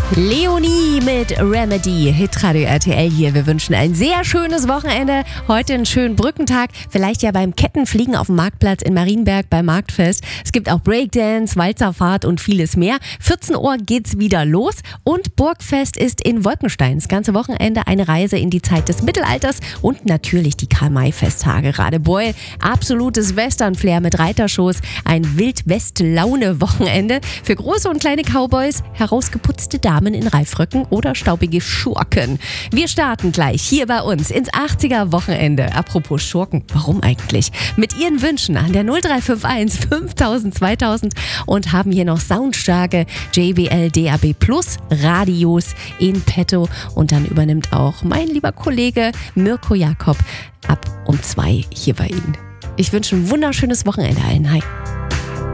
Leonie mit Remedy, Hitradio RTL hier. Wir wünschen ein sehr schönes Wochenende. Heute einen schönen Brückentag. Vielleicht ja beim Kettenfliegen auf dem Marktplatz in Marienberg beim Marktfest. Es gibt auch Breakdance, Walzerfahrt und vieles mehr. 14 Uhr geht's wieder los und Burgfest ist in Wolkenstein. Das ganze Wochenende eine Reise in die Zeit des Mittelalters und natürlich die Karl-May-Festtage. Radebeul, absolutes Western-Flair mit Reitershows. Ein Wild-West-Laune-Wochenende für große und kleine Cowboys, herausgeputzte Damen in Reifröcken oder staubige Schurken. Wir starten gleich hier bei uns ins 80er-Wochenende. Apropos Schurken, warum eigentlich? Mit Ihren Wünschen an der 0351 5000 2000 und haben hier noch soundstarke JBL DAB Plus Radios in petto. Und dann übernimmt auch mein lieber Kollege Mirko Jakob ab um 2 hier bei Ihnen. Ich wünsche ein wunderschönes Wochenende allen. Hi.